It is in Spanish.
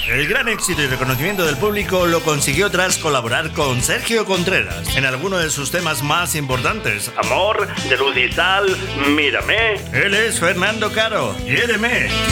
El gran éxito y reconocimiento del público lo consiguió tras colaborar con Sergio Contreras en alguno de sus temas más importantes: Amor, De Luz y Sal, Mírame. Él es Fernando Caro. Quiéreme.